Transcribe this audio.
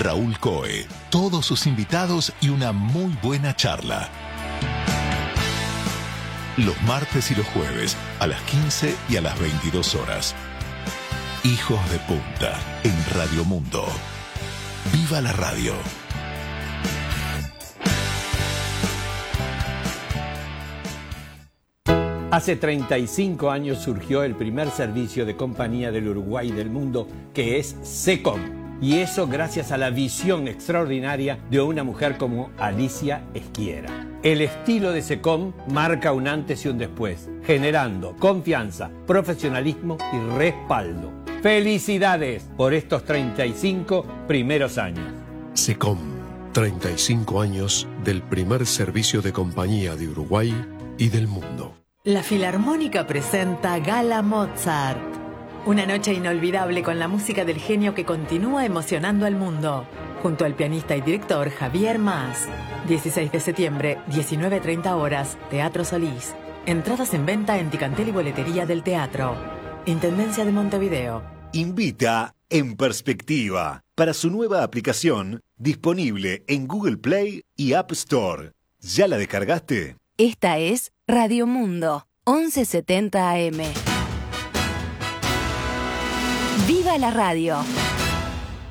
Raúl Coe, todos sus invitados y una muy buena charla. Los martes y los jueves a las 15 y a las 22 horas. Hijos de Punta en Radio Mundo. ¡Viva la radio! Hace 35 años surgió el primer servicio de compañía del Uruguay y del mundo, que es SECOM. Y eso gracias a la visión extraordinaria de una mujer como Alicia Esquiera. El estilo de SECOM marca un antes y un después, generando confianza, profesionalismo y respaldo. ¡Felicidades por estos 35 primeros años! SECOM, 35 años del primer servicio de compañía de Uruguay y del mundo. La Filarmónica presenta Gala Mozart. Una noche inolvidable con la música del genio que continúa emocionando al mundo. Junto al pianista y director Javier Mas. 16 de septiembre, 19:30 horas, Teatro Solís. Entradas en venta en Ticantel y Boletería del Teatro. Intendencia de Montevideo. Invita En Perspectiva para su nueva aplicación disponible en Google Play y App Store. ¿Ya la descargaste? Esta es Radio Mundo, 1170 AM. ¡Viva la radio!